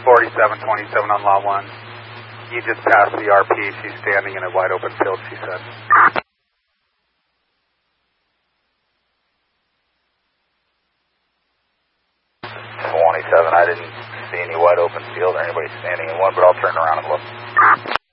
4727 on Lot 1. You just passed the RP. She's standing in a wide open field, she said. 27, I didn't see any wide open field or anybody standing in one, but I'll turn around and look.